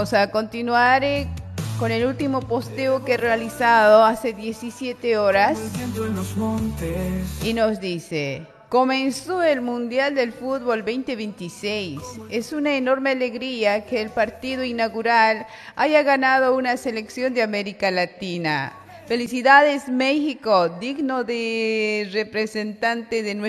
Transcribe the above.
Vamos a continuar con el último posteo que he realizado hace 17 horas y nos dice: comenzó el Mundial del Fútbol 2026. Es una enorme alegría que el partido inaugural haya ganado una selección de América Latina. Felicidades, México, digno de representante de nuestro